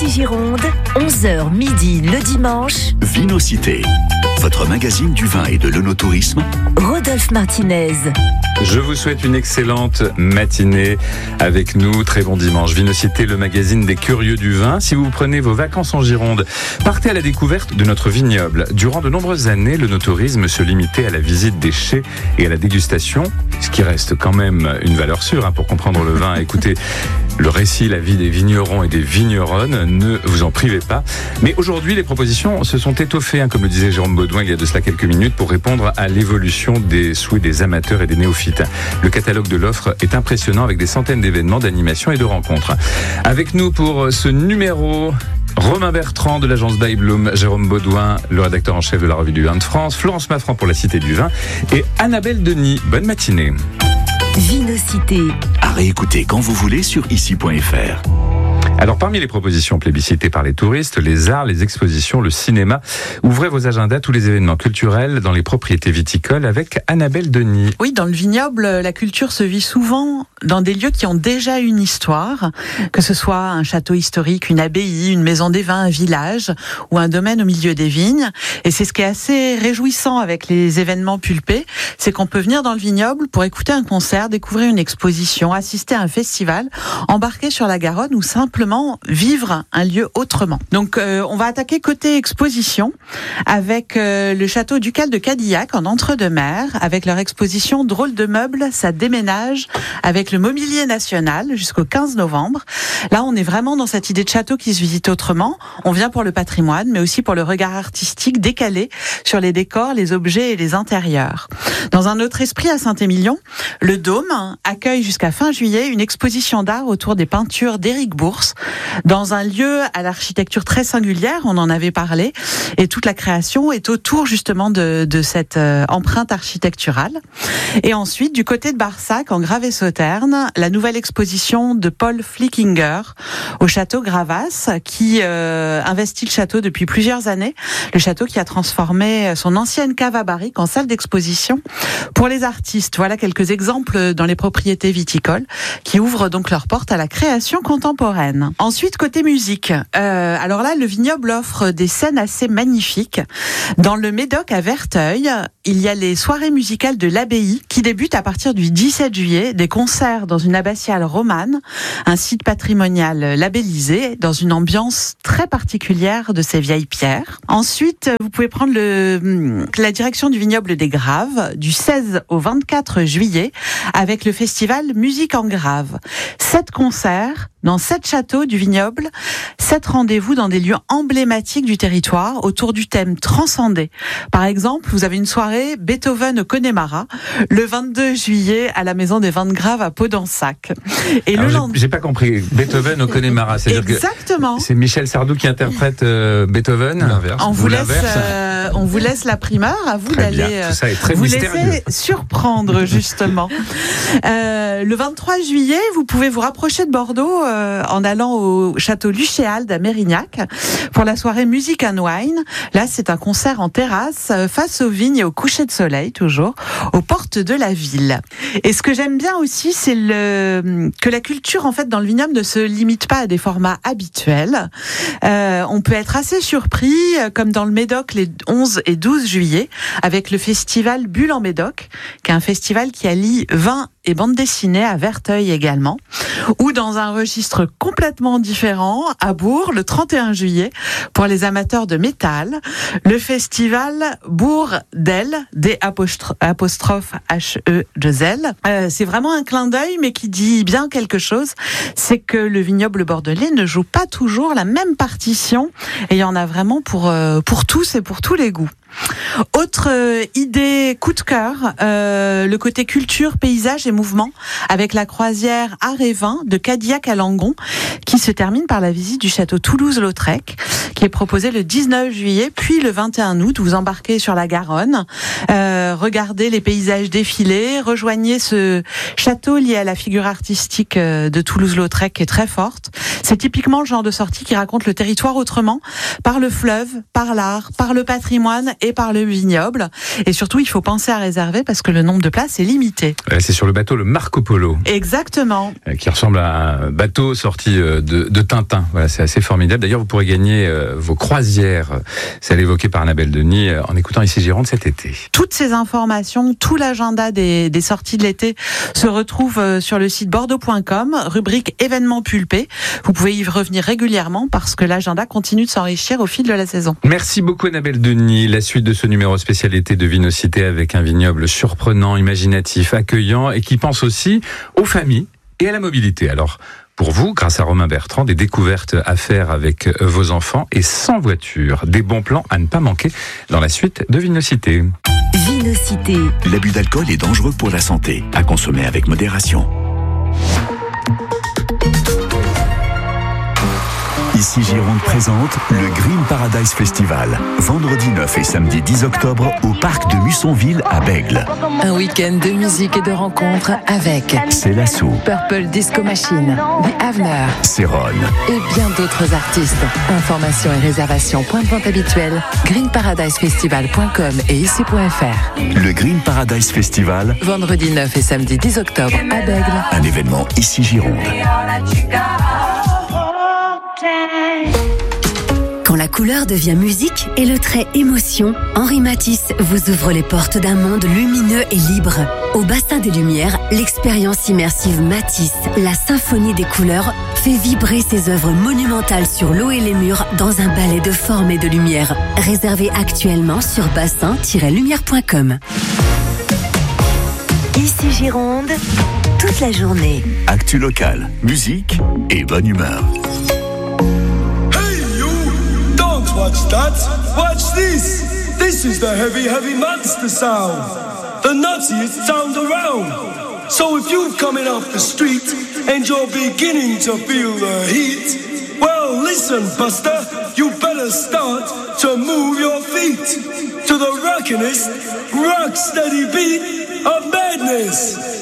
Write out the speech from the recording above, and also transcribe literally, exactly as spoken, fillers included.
Gironde, onze heures midi le dimanche. Vinocité, votre magazine du vin et de l'œnotourisme. Rodolphe Martinez. Je vous souhaite une excellente matinée avec nous. Très bon dimanche. Vinocité, le magazine des curieux du vin. Si vous prenez vos vacances en Gironde, partez à la découverte de notre vignoble. Durant de nombreuses années, l'œnotourisme se limitait à la visite des chais et à la dégustation, ce qui reste quand même une valeur sûre hein, pour comprendre le vin. Écoutez, le récit, la vie des vignerons et des vigneronnes, ne vous en privez pas. Mais aujourd'hui, les propositions se sont étoffées, hein, comme le disait Jérôme Baudouin il y a de cela quelques minutes, pour répondre à l'évolution des souhaits des amateurs et des néophytes. Le catalogue de l'offre est impressionnant avec des centaines d'événements, d'animations et de rencontres. Avec nous pour ce numéro, Romain Bertrand de l'agence By Bloom, Jérôme Baudouin, le rédacteur en chef de la revue du vin de France, Florence Maffran pour la Cité du Vin et Annabelle Denis. Bonne matinée. Vinocité. À réécouter quand vous voulez sur ici point f r. Alors, parmi les propositions plébiscitées par les touristes, les arts, les expositions, le cinéma, ouvrez vos agendas, tous les événements culturels dans les propriétés viticoles avec Annabelle Denis. Oui, dans le vignoble, la culture se vit souvent dans des lieux qui ont déjà une histoire, que ce soit un château historique, une abbaye, une maison des vins, un village ou un domaine au milieu des vignes. Et c'est ce qui est assez réjouissant avec les événements pulpés, c'est qu'on peut venir dans le vignoble pour écouter un concert, découvrir une exposition, assister à un festival, embarquer sur la Garonne ou simplement vivre un lieu autrement. Donc euh, on va attaquer côté exposition avec euh, le château ducal de Cadillac en Entre-deux-Mers, avec leur exposition Drôle de meubles, ça déménage avec le mobilier national jusqu'au quinze novembre. Là on est vraiment dans cette idée de château qui se visite autrement. On vient pour le patrimoine mais aussi pour le regard artistique décalé sur les décors, les objets et les intérieurs. Dans un autre esprit à Saint-Émilion, le Dôme accueille jusqu'à fin juillet une exposition d'art autour des peintures d'Éric Bourse, dans un lieu à l'architecture très singulière, on en avait parlé, et toute la création est autour justement de, de cette euh, empreinte architecturale. Et ensuite, du côté de Barsac, en Gravée-Sauterne, la nouvelle exposition de Paul Flickinger au château Gravas, qui euh, investit le château depuis plusieurs années, le château qui a transformé son ancienne cave à barriques en salle d'exposition pour les artistes. Voilà quelques exemples dans les propriétés viticoles qui ouvrent donc leurs portes à la création contemporaine. Ensuite, côté musique, euh, alors là, le vignoble offre des scènes assez magnifiques. Dans le Médoc à Verteuil, il y a les soirées musicales de l'abbaye qui débutent à partir du dix-sept juillet, des concerts dans une abbatiale romane, un site patrimonial labellisé, dans une ambiance très particulière de ces vieilles pierres. Ensuite, vous pouvez prendre le, la direction du vignoble des Graves du seize au vingt-quatre juillet avec le festival Musique en Grave. Sept concerts dans sept châteaux du vignoble, sept rendez-vous dans des lieux emblématiques du territoire autour du thème transcendé. Par exemple, vous avez une soirée Beethoven au Connemara le vingt-deux juillet à la Maison des Vins de Grave à Podensac. Et Alors, le j'ai, lendemain... j'ai pas compris. Beethoven au Connemara, c'est-à-dire Exactement. que c'est Michel Sardou qui interprète euh, Beethoven. L'inverse. On vous, Ou laisse, l'inverse. euh, on vous laisse la primeur, à vous Très d'aller bien. Tout ça est très vous mystérieux. laisser surprendre justement. euh, le vingt-trois juillet, vous pouvez vous rapprocher de Bordeaux euh, en allant au château Luchéal à Mérignac pour la soirée Music and Wine. Là, c'est un concert en terrasse euh, face aux vignes et au coucher de soleil, toujours aux portes de la ville. Et ce que j'aime bien aussi, c'est le que la culture en fait dans le vignoble ne se limite pas à des formats habituels. Euh, on peut être assez surpris, comme dans le Médoc les onze et douze juillet, avec le festival Bulle en Médoc, qui est un festival qui allie vin et bande dessinée à Verteuil également, ou dans un registre complètement différent, à Bourg, le trente et un juillet, pour les amateurs de métal, le festival Bourg-Del, D apostrophe H E deux L. Euh, c'est vraiment un clin d'œil, mais qui dit bien quelque chose, c'est que le vignoble bordelais ne joue pas toujours la même partition, et il y en a vraiment pour, euh, pour tous et pour tous les goûts. Autre euh, idée coup de cœur, euh, le côté culture, paysage et mouvement, avec la croisière Art et Vin de Cadillac à Langon, qui se termine par la visite du château Toulouse-Lautrec, qui est proposé le dix-neuf juillet, puis le vingt et un août. Vous embarquez sur la Garonne, euh, regardez les paysages défiler, rejoignez ce château lié à la figure artistique de Toulouse-Lautrec qui est très forte. C'est typiquement le genre de sortie qui raconte le territoire autrement, par le fleuve, par l'art, par le patrimoine et par le vignoble. Et surtout, il faut penser à réserver parce que le nombre de places est limité. C'est sur le bateau le Marco Polo. Exactement. Qui ressemble à un bateau sorti de, de Tintin. Voilà, c'est assez formidable. D'ailleurs, vous pourrez gagner vos croisières, celle évoquée par Annabelle Denis, en écoutant Ici Gironde cet été. Toutes ces informations, tout l'agenda des, des sorties de l'été se retrouve sur le site bordeaux point com, rubrique événements pulpés. Vous pouvez y revenir régulièrement parce que l'agenda continue de s'enrichir au fil de la saison. Merci beaucoup Annabelle Denis. La suite de ce numéro spécialité de Vinocité avec un vignoble surprenant, imaginatif, accueillant et qui pense aussi aux familles et à la mobilité. Alors, pour vous, grâce à Romain Bertrand, des découvertes à faire avec vos enfants et sans voiture. Des bons plans à ne pas manquer dans la suite de Vinocité. Vinocité. L'abus d'alcool est dangereux pour la santé. À consommer avec modération. Ici Gironde présente le Green Paradise Festival. Vendredi neuf et samedi dix octobre au parc de Mussonville à Bègles. Un week-end de musique et de rencontres avec C'est l'assaut, Purple Disco Machine, The Avener Céron, et bien d'autres artistes. Informations et réservations, point de vente habituel, green paradise festival point com et ici point f r. le Green Paradise Festival, Vendredi neuf et samedi dix octobre à Bègles. un événement Ici Gironde. Quand la couleur devient musique et le trait émotion, Henri Matisse vous ouvre les portes d'un monde lumineux et libre. Au bassin des Lumières, l'expérience immersive Matisse, la symphonie des couleurs, fait vibrer ses œuvres monumentales sur l'eau et les murs dans un ballet de formes et de lumière. Réservé actuellement sur bassin tiret lumière point com. Ici Gironde, toute la journée. Actu local, musique et bonne humeur. Watch that, watch this. This is the heavy, heavy monster sound. The nuttiest sound around. So if you're coming off the street and you're beginning to feel the heat, well listen Buster, you better start to move your feet to the rockinest, rock steady beat of madness.